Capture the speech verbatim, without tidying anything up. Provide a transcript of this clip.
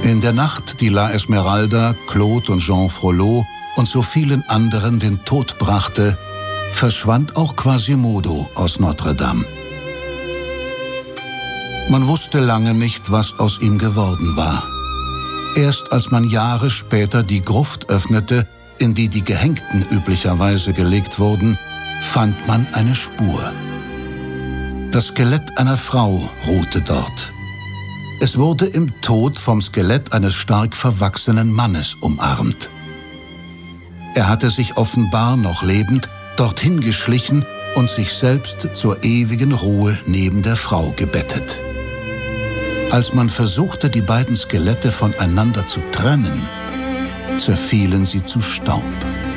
In der Nacht, die La Esmeralda, Claude und Jean Frollo und so vielen anderen den Tod brachte, verschwand auch Quasimodo aus Notre-Dame. Man wusste lange nicht, was aus ihm geworden war. Erst als man Jahre später die Gruft öffnete, in die die Gehängten üblicherweise gelegt wurden, fand man eine Spur. Das Skelett einer Frau ruhte dort. Es wurde im Tod vom Skelett eines stark verwachsenen Mannes umarmt. Er hatte sich offenbar noch lebend dorthin geschlichen und sich selbst zur ewigen Ruhe neben der Frau gebettet. Als man versuchte, die beiden Skelette voneinander zu trennen, zerfielen sie zu Staub.